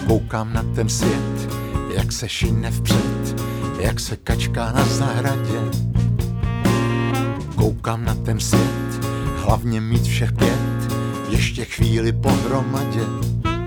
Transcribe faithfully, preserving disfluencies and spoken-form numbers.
Koukám na ten svět, jak se šine vpřed, jak se kačká na zahradě. Koukám na ten svět, hlavně mít všech pět, ještě chvíli pohromadě.